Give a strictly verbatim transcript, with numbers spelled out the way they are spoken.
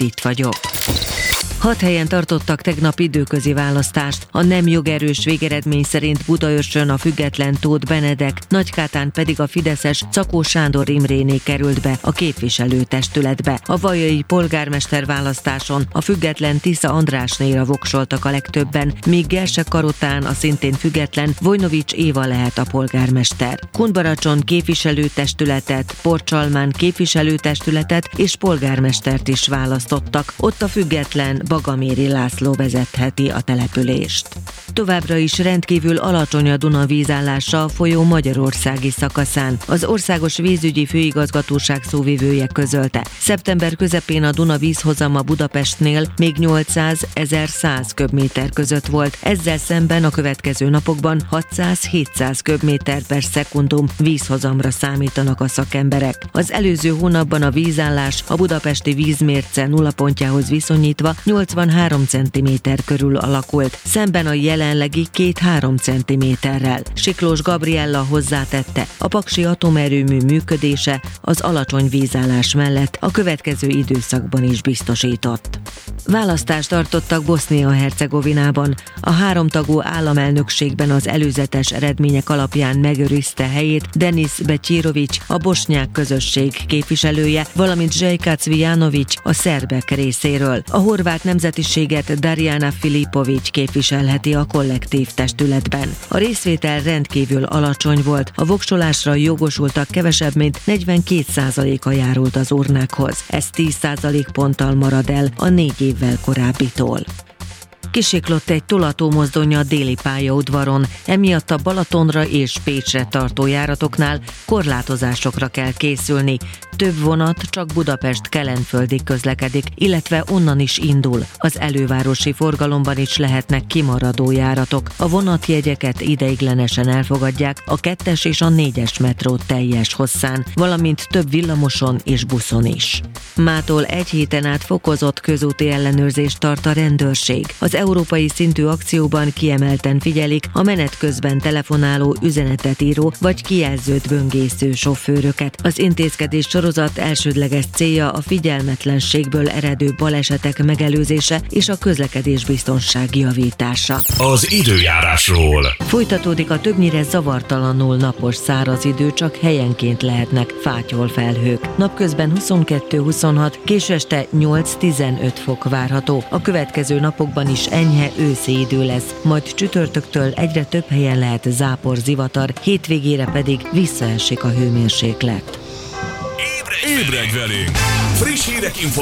itt vagyok. Hat helyen tartottak tegnap időközi választást. A nem jogerős végeredmény szerint Budaörsön a független Tóth Benedek, Nagykátán pedig a fideszes Czakó Sándor Imréné került be a képviselőtestületbe. A vajai polgármester választáson a független Tisza Andrásnéra voksoltak a legtöbben, míg Gelse-Karotán a szintén független Vojnovics Éva lehet a polgármester. Kunbaracson képviselőtestületet, Porcsalmán képviselőtestületet és polgármestert is választottak. Ott a független Bagaméri László vezetheti a települést. Továbbra is rendkívül alacsony a Duna vízállása a folyó magyarországi szakaszán. Az Országos Vízügyi Főigazgatóság szóvivője közölte. Szeptember közepén a Duna vízhozama Budapestnél még nyolcszáz-ezerszáz köbméter között volt. Ezzel szemben a következő napokban hatszáz-hétszáz köbméter per szekundum vízhozamra számítanak a szakemberek. Az előző hónapban a vízállás a budapesti vízmérce nullapontjához viszonyítva nyolcvanhárom centiméter körül alakult, szemben a jelenlegi két-három centiméterrel. Siklós Gabriella hozzátette, a paksi atomerőmű működése az alacsony vízállás mellett a következő időszakban is biztosított. Választást tartottak Bosznia-Hercegovinában. A háromtagú államelnökségben az előzetes eredmények alapján megőrizte helyét Denis Becsirović, a bosnyák közösség képviselője, valamint Željka Cvijanović a szerbek részéről. A horvát nemzetiséget Darjana Filipović képviselheti a kollektív testületben. A részvétel rendkívül alacsony volt, a voksolásra jogosultak kevesebb, mint negyvenkét százaléka járult az urnákhoz. Ez tíz százalék ponttal marad el a négy évvel korábbitól. Kisiklott egy tolatómozdony a déli pályaudvaron, emiatt a Balatonra és Pécsre tartó járatoknál korlátozásokra kell készülni. Több vonat csak Budapest-Kelenföldig közlekedik, illetve onnan is indul. Az elővárosi forgalomban is lehetnek kimaradó járatok. A vonatjegyeket ideiglenesen elfogadják a kettes és a négyes metró teljes hosszán, valamint több villamoson és buszon is. Mától egy héten át fokozott közúti ellenőrzést tart a rendőrség. Az európai szintű akcióban kiemelten figyelik a menet közben telefonáló, üzenetet író vagy kijelzőt böngésző sofőröket. Az intézkedés sorozat elsődleges célja a figyelmetlenségből eredő balesetek megelőzése és a közlekedés biztonsági javítása. Az időjárásról. Folytatódik a többnyire zavartalanul napos száraz idő, csak helyenként lehetnek fátyol felhők. Napközben huszonkettő-huszonhat, késő este nyolc-tizenöt fok várható. A következő napokban is enyhe őszi idő lesz, majd csütörtöktől egyre több helyen lehet zápor, zivatar, hétvégére pedig visszaesik a hőmérséklet. Ébredj velünk! Friss hírek, info